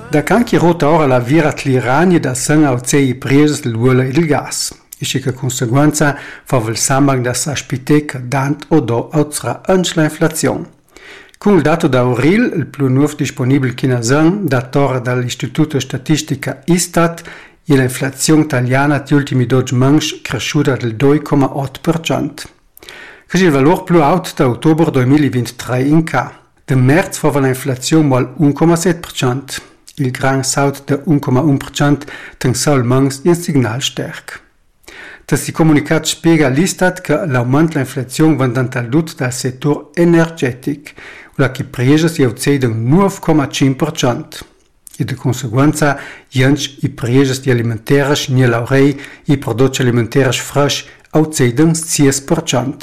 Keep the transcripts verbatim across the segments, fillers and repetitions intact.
Da canchi rota ora la vira tlirani da san au zei prises l'uola e il gas. E che conseguenza fa il sambang da s'aspite che dant o do outsra anche l'inflazione. Con il dato da avril, il più nuovo disponibile chinazan, dato dall'Istituto Statistica Istat, e l'inflazione italiana negli ultimi dodici mesi è cresciuta del due virgola otto per cento. Questo è il valore più alto da ottobre duemilaventitré in K. Da marzo fa l'inflazione al uno virgola sette per cento. Il gran salto da uno virgola uno per cento ten sol mens un signal sterk. Das si comunicat spiega l'Istat che l'aumento dell'inflazione va dall'indotto dal settore energetico, la che presa si ottiene del nove virgola cinque per cento. E di conseguenza, anche i prezzi di alimentari nell'aurei e i prodotti alimentari fresh ottiene del sei per cento.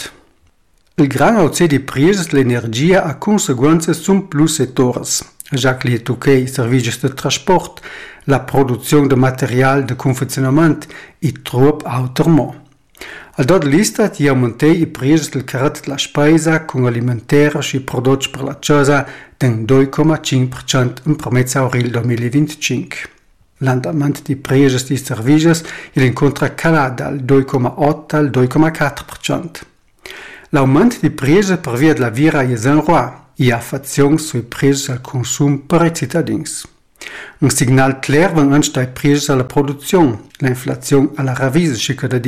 Il gran aumento dei prezzi dell'energia ha conseguenze su più settori, già che li tocca i servizi di trasporto, la produzione di materiale di confezionamento e troppo autrement. Al dot l'Istat è aumentato i prezzi del carattere della spesa con alimentari e prodotti per la casa del due virgola cinque per cento in promessa avril duemilaventicinque. L'andamento dei prezzi dei servizi è incontra calato dal due virgola otto al due virgola quattro per cento. L'aumento dei prezzi per via della vira è un roi e ha fatto sui prezzi al consumo per i cittadini. Un signal chiaro va anche dai prezzi alla produzione, l'inflazione alla ravisa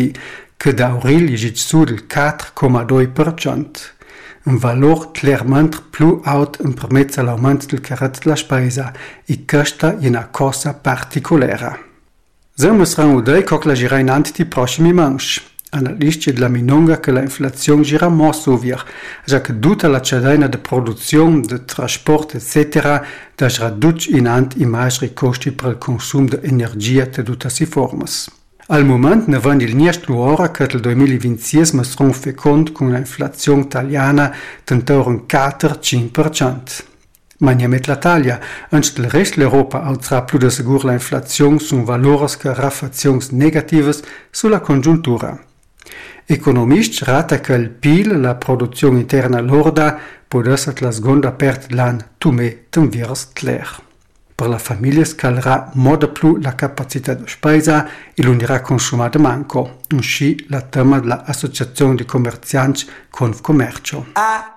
che da avril è su del quattro virgola due per cento, un valore chiaramente più alto in permezzo all'aumento del carattere della spesa e questa è una cosa particolare. Siamo stati che la gira in anti i prossimi mesi. Analisti della minonga che l'inflazione gira molto via, già che tutta la catena di produzione, di trasporto, eccetera, da riduce in anti i maggiori costi per il consumo di energia di tutte le forme. Al momento ne vende il niente ora che il duemilaventisei sarà fecondo con l'inflazione italiana tentare un quattro a cinque per cento. Ma niente l'Italia, anche il resto dell'Europa avrà più di sicuro l'inflazione su valori che raffazioni negative sulla congiuntura. Economisti rata che il P I L, la produzione interna lorda, può essere la seconda parte dell'anno, come un virus clair. Per la famiglia scalerà molto più la capacità di spesa e l'unirà consumata manco, uscì la tema dell'associazione di commercianti Confcommercio.